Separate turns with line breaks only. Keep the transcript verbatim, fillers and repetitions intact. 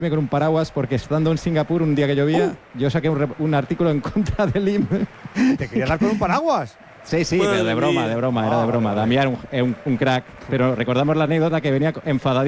con un paraguas porque estando en Singapur un día que llovía, uh. yo saqué un, re- un artículo en contra de Lim.
¿Te quería dar con un paraguas?
Sí, sí, pero de broma, de broma, era de broma. Damián, un, un, un crack, pero recordamos la anécdota que venía enfadadísimo